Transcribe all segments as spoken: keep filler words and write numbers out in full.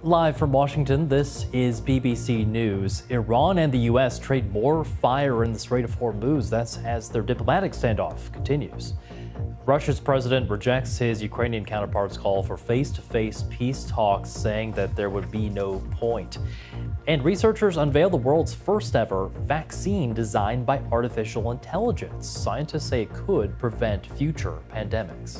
Live from Washington, this is B B C News. Iran and the U S trade more fire in the Strait of Hormuz. That's as their diplomatic standoff continues. Russia's president rejects his Ukrainian counterpart's call for face-to-face peace talks, saying that there would be no point. And researchers unveil the world's first ever vaccine designed by artificial intelligence. Scientists say it could prevent future pandemics.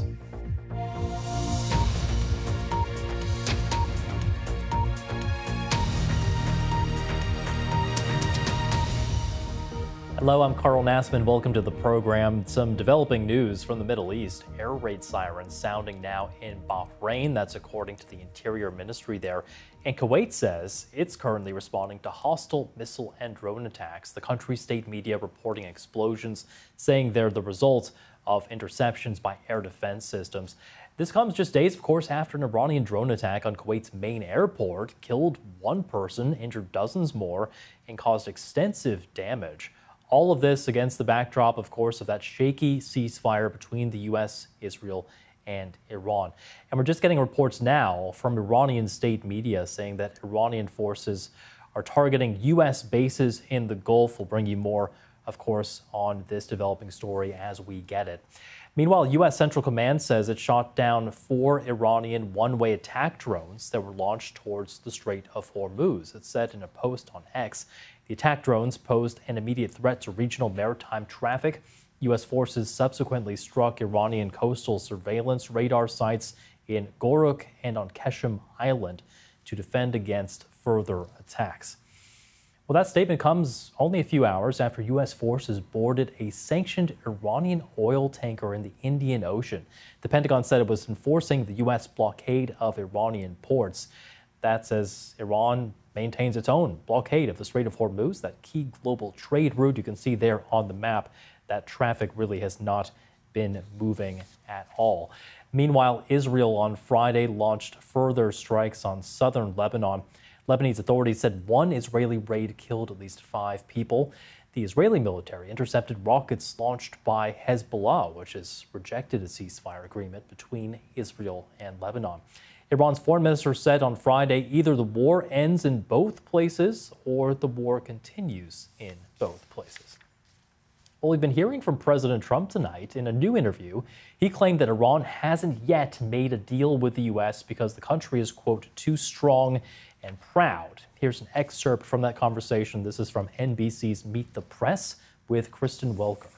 Hello, I'm Carl Nassman. Welcome to the program. Some developing news from the Middle East. Air raid sirens sounding now in Bahrain. That's according to the Interior Ministry there. And Kuwait says it's currently responding to hostile missile and drone attacks. The country's state media reporting explosions, saying they're the result of interceptions by air defense systems. This comes just days, of course, after an Iranian drone attack on Kuwait's main airport killed one person, injured dozens more, and caused extensive damage. All of this against the backdrop, of course, of that shaky ceasefire between the U S, Israel, and Iran. And we're just getting reports now from Iranian state media saying that Iranian forces are targeting U S bases in the Gulf. We'll bring you more, of course, on this developing story as we get it. Meanwhile, U S Central Command says it shot down four Iranian one-way attack drones that were launched towards the Strait of Hormuz. It said in a post on X. The attack drones posed an immediate threat to regional maritime traffic. U S forces subsequently struck Iranian coastal surveillance radar sites in Goruk and on Keshem Island to defend against further attacks. Well, that statement comes only a few hours after U S forces boarded a sanctioned Iranian oil tanker in the Indian Ocean. The Pentagon said it was enforcing the U S blockade of Iranian ports. That's as Iran maintains its own blockade of the Strait of Hormuz, that key global trade route. You can see there on the map that traffic really has not been moving at all. Meanwhile, Israel on Friday launched further strikes on southern Lebanon. Lebanese authorities said one Israeli raid killed at least five people. The Israeli military intercepted rockets launched by Hezbollah, which has rejected a ceasefire agreement between Israel and Lebanon. Iran's foreign minister said on Friday either the war ends in both places or the war continues in both places. Well, we've been hearing from President Trump tonight. In a new interview, he claimed that Iran hasn't yet made a deal with the U S because the country is, quote, too strong and proud. Here's an excerpt from that conversation. This is from N B C's Meet the Press with Kristen Welker.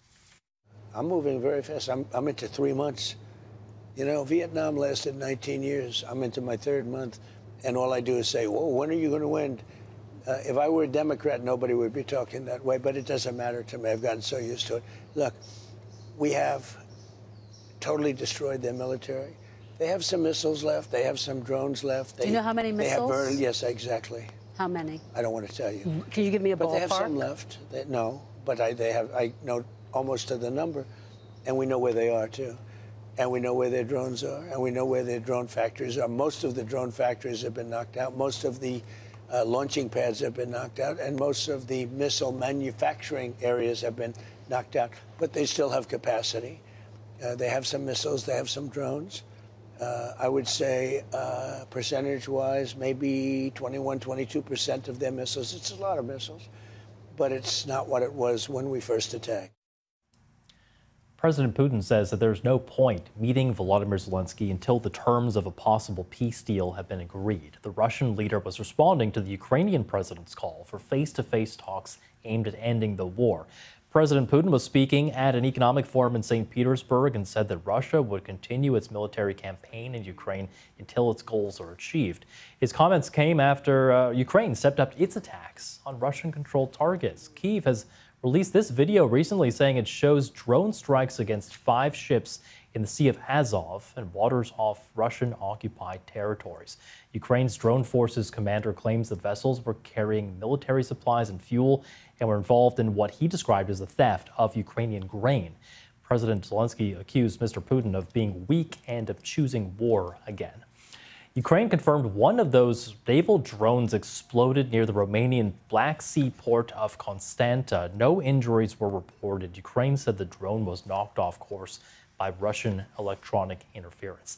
I'm moving very fast. I'm, I'm into three months. You know, Vietnam lasted nineteen years. I'm into my third month, and all I do is say, whoa, when are you going to win? Uh, if I were a Democrat, nobody would be talking that way, but it doesn't matter to me. I've gotten so used to it. Look, we have totally destroyed their military. They have some missiles left. They have some drones left. They, do you know how many missiles? They have burned, yes, exactly. How many? I don't want to tell you. Can you give me a ballpark? But they have some left. They, no, but I, they have. I know almost to the number, and we know where they are, too. And we know where their drones are, and we know where their drone factories are. Most of the drone factories have been knocked out. Most of the uh, launching pads have been knocked out, and most of the missile manufacturing areas have been knocked out. But they still have capacity. Uh, they have some missiles. They have some drones. Uh, I would say uh, percentage-wise, maybe twenty-one, twenty-two percent of their missiles. It's a lot of missiles, but it's not what it was when we first attacked. President Putin says that there's no point meeting Volodymyr Zelensky until the terms of a possible peace deal have been agreed. The Russian leader was responding to the Ukrainian president's call for face-to-face talks aimed at ending the war. President Putin was speaking at an economic forum in Saint Petersburg and said that Russia would continue its military campaign in Ukraine until its goals are achieved. His comments came after uh, Ukraine stepped up its attacks on Russian-controlled targets. Kyiv has released this video recently saying it shows drone strikes against five ships in the Sea of Azov and waters off Russian-occupied territories. Ukraine's drone forces commander claims the vessels were carrying military supplies and fuel and were involved in what he described as the theft of Ukrainian grain. President Zelensky accused Mister Putin of being weak and of choosing war again. Ukraine confirmed one of those naval drones exploded near the Romanian Black Sea port of Constanta. No injuries were reported. Ukraine said the drone was knocked off course by Russian electronic interference.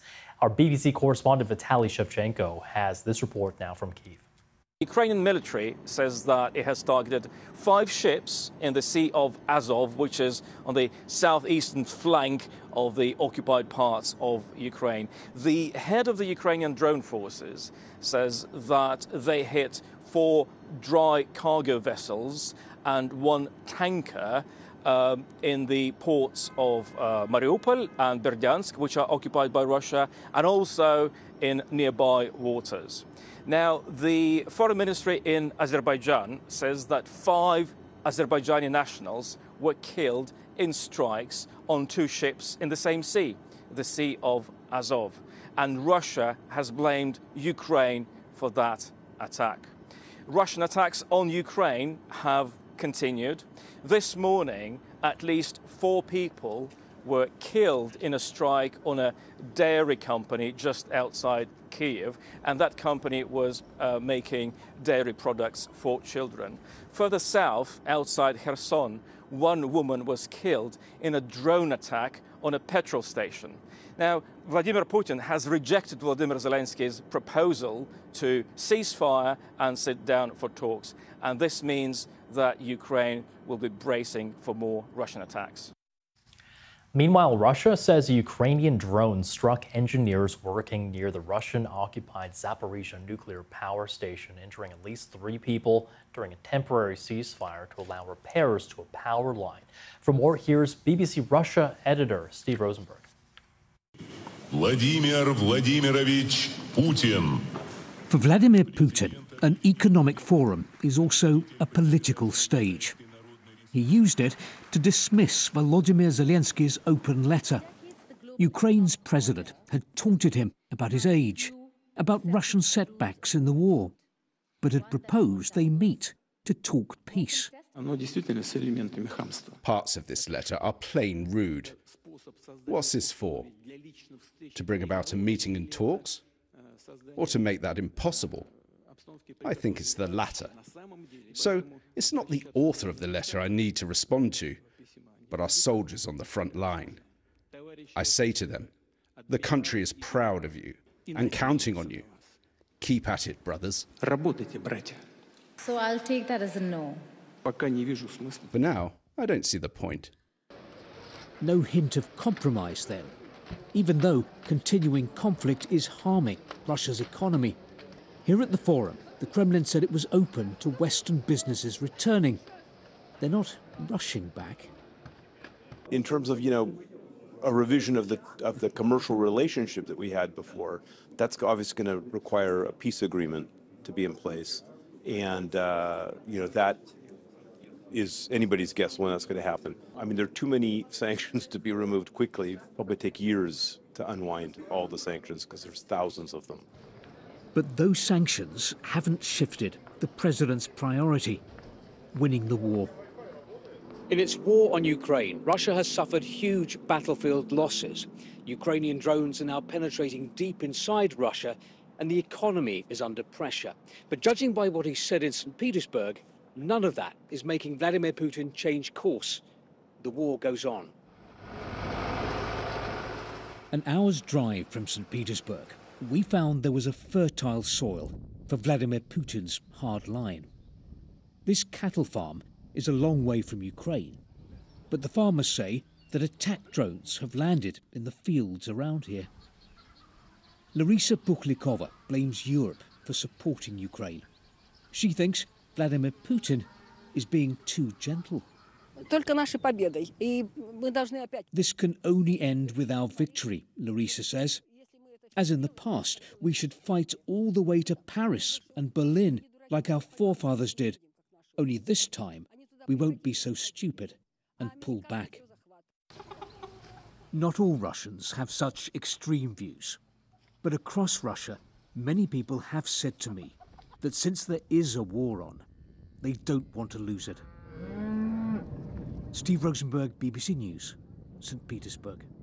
Our B B C correspondent Vitaly Shevchenko has this report now from Kyiv. The Ukrainian military says that it has targeted five ships in the Sea of Azov, which is on the southeastern flank of the occupied parts of Ukraine. The head of the Ukrainian drone forces says that they hit four dry cargo vessels and one tanker um, in the ports of uh, Mariupol and Berdyansk, which are occupied by Russia, and also in nearby waters. Now, the foreign ministry in Azerbaijan says that five Azerbaijani nationals were killed in strikes on two ships in the same sea, the Sea of Azov. And Russia has blamed Ukraine for that attack. Russian attacks on Ukraine have continued. This morning, at least four people were killed in a strike on a dairy company just outside Kyiv, and that company was uh, making dairy products for children. Further south, outside Kherson, one woman was killed in a drone attack on a petrol station. Now, Vladimir Putin has rejected Volodymyr Zelensky's proposal to cease fire and sit down for talks, and this means that Ukraine will be bracing for more Russian attacks. Meanwhile, Russia says a Ukrainian drone struck engineers working near the Russian-occupied Zaporizhzhia nuclear power station, injuring at least three people during a temporary ceasefire to allow repairs to a power line. For more, here's B B C Russia editor Steve Rosenberg. Vladimir Vladimirovich Putin. For Vladimir Putin, an economic forum is also a political stage. He used it to dismiss Volodymyr Zelensky's open letter. Ukraine's president had taunted him about his age, about Russian setbacks in the war, but had proposed they meet to talk peace. Parts of this letter are plain rude. What's this for? To bring about a meeting and talks? Or to make that impossible? I think it's the latter. So it's not the author of the letter I need to respond to, but our soldiers on the front line. I say to them, the country is proud of you and counting on you. Keep at it, brothers. So I'll take that as a no. For now, I don't see the point. No hint of compromise then, even though continuing conflict is harming Russia's economy. Here at the forum, the Kremlin said it was open to Western businesses returning. They're not rushing back. In terms of, you know, a revision of the of the commercial relationship that we had before, that's obviously going to require a peace agreement to be in place, and uh, you know that is anybody's guess when that's going to happen. I mean, there are too many sanctions to be removed quickly. It'll probably take years to unwind all the sanctions because there's thousands of them. But those sanctions haven't shifted the president's priority, winning the war. In its war on Ukraine, Russia has suffered huge battlefield losses. Ukrainian drones are now penetrating deep inside Russia, and the economy is under pressure. But judging by what he said in Saint Petersburg, none of that is making Vladimir Putin change course. The war goes on. An hour's drive from Saint Petersburg, we found there was a fertile soil for Vladimir Putin's hard line. This cattle farm is a long way from Ukraine, but the farmers say that attack drones have landed in the fields around here. Larisa Pukhlikova blames Europe for supporting Ukraine. She thinks Vladimir Putin is being too gentle. This can only end with our victory, Larisa says. As in the past, we should fight all the way to Paris and Berlin like our forefathers did. Only this time, we won't be so stupid and pull back. Not all Russians have such extreme views. But across Russia, many people have said to me that since there is a war on, they don't want to lose it. Steve Rosenberg, B B C News, Saint Petersburg.